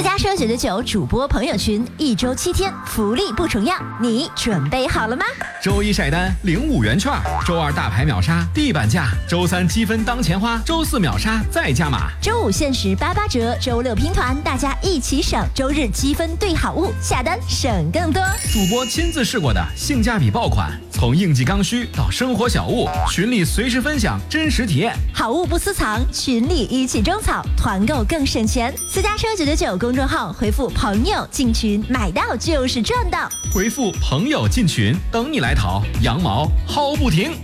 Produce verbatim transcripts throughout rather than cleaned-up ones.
私家车九九九主播朋友群，一周七天，福利不重样，你准备好了吗？ 周一晒单领五元券，周二大牌秒杀地板价，周三积分当钱花，周四秒杀再加码， 周五限时八八折，周六拼团，大家一起省，周日积分兑好物，下单省更多。 主播亲自试过的性价比爆款，从应季刚需到生活小物，群里随时分享真实体验， 好物不私藏，群里一起种草，团购更省钱。私家车九九九公众号回复朋友进群，买到就是赚到。 回复朋友进群，等你来淘，羊毛薅不停。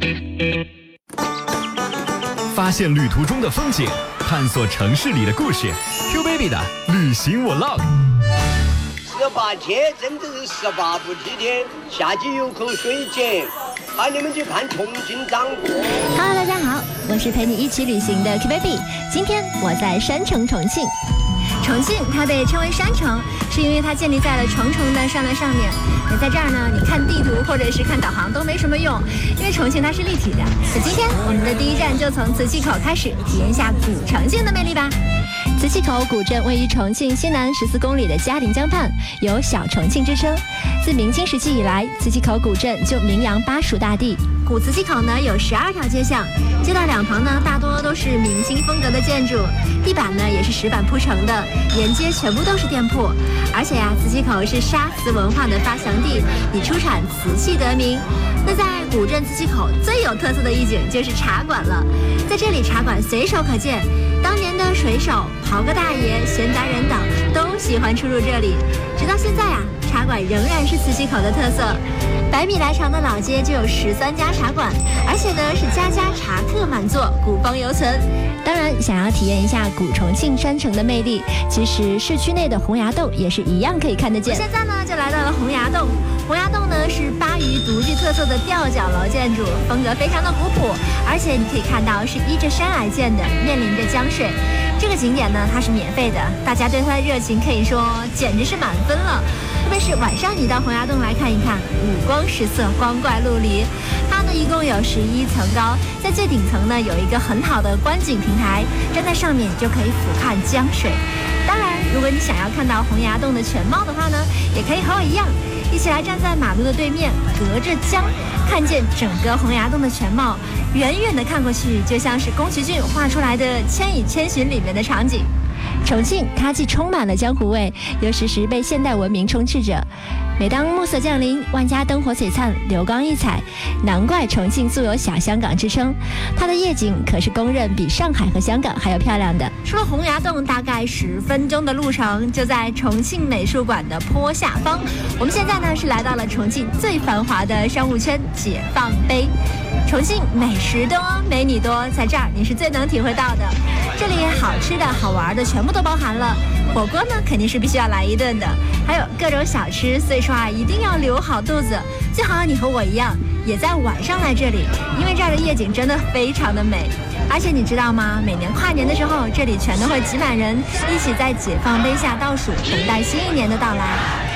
发现旅途中的风景，探索城市里的故事。Q Baby 的旅行 Vlog。 十八天真的是十八不替天，夏季有口水节，带你们去看重庆掌舵。 Hello， 大家好，我是陪你一起旅行的 Q Baby。今天我在山城重庆。重庆它被称为山城，是因为它建立在了重重的山峦上面。那在这儿呢，你看地图或者是看导航都没什么用，因为重庆它是立体的。那今天我们的第一站就从磁器口开始，体验一下古重庆的魅力吧。磁器口古镇位于重庆西南十四公里的嘉陵江畔，有小重庆之称。自明清时期以来，磁器口古镇就名扬巴蜀大地。古磁器口呢有十二条街巷，街道两旁呢大多都是明清风格的建筑，地板呢也是石板铺成的，沿街全部都是店铺。而且呀，磁器口是沙瓷文化的发祥地，以出产瓷器得名。那在古镇磁器口最有特色的一景就是茶馆了，在这里茶馆随手可见，当年的水手、袍哥大爷、闲杂人等都喜欢出入这里。直到现在啊，茶馆仍然是磁器口的特色。百米来长的老街就有十三家茶馆，而且呢是家家茶客满座，古风犹存。当然，想要体验一下古重庆山城的魅力，其实市区内的洪崖洞也是一样可以看得见。现在呢就来到了洪崖洞，洪崖洞呢是巴渝独具特色的吊脚楼建筑，风格非常的古朴，而且你可以看到是依着山而建的，面临着江水。这个景点呢它是免费的，大家对它的热情可以说简直是满分了。特别是晚上你到洪崖洞来看一看，五光十色，光怪陆离。它呢一共有十一层高，在最顶层呢有一个很好的观景平台，站在上面你就可以俯瞰江水。当然，如果你想要看到洪崖洞的全貌的话呢，也可以和我一样，一起来站在马路的对面，隔着江看见整个洪崖洞的全貌。远远的看过去，就像是宫崎骏画出来的《千与千寻》里面的场景。重庆它既充满了江湖味，又时时被现代文明充斥着。每当暮色降临，万家灯火璀璨，流光溢彩，难怪重庆素有小香港之称。它的夜景可是公认比上海和香港还要漂亮的。出了洪崖洞大概十分钟的路程，就在重庆美术馆的坡下方。我们现在呢是来到了重庆最繁华的商务圈解放碑。重庆美食多，美女多，在这儿你是最能体会到的。这里好吃的好玩的全部都包含了，火锅呢肯定是必须要来一顿的，还有各种小吃，所以说啊一定要留好肚子，最好你和我一样也在晚上来这里，因为这儿的夜景真的非常的美。而且你知道吗，每年跨年的时候，这里全都会挤满人，一起在解放碑下倒数，等待新一年的到来。